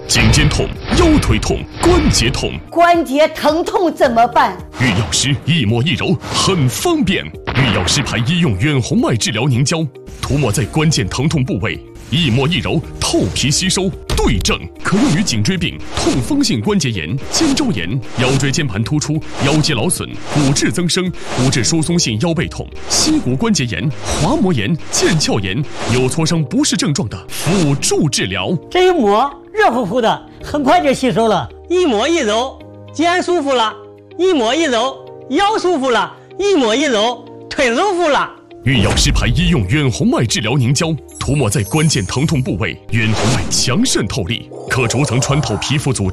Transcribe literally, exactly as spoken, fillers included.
颈肩痛、腰腿痛、关节痛， 关节疼痛怎么办？ 玉药师一抹一揉，很方便。玉药师牌医用远红外治疗凝胶，涂抹在关键疼痛部位，一抹一揉，透皮吸收，对症，可用于颈椎病、痛风性关节炎、肩周炎、腰椎间盘突出、腰肌劳损、骨质增生、骨质疏松性腰背痛、膝骨关节炎、滑膜炎、腱鞘炎、有挫伤不适症状的辅助治疗。 这一抹热乎乎的，很快就吸收了。一抹一揉，肩舒服了；一抹一揉，腰舒服了；一抹一揉，腿舒服了。 玉药师牌医用远红外治疗凝胶，涂抹在关键疼痛部位，远红外强渗透力，可逐层穿透皮肤组织。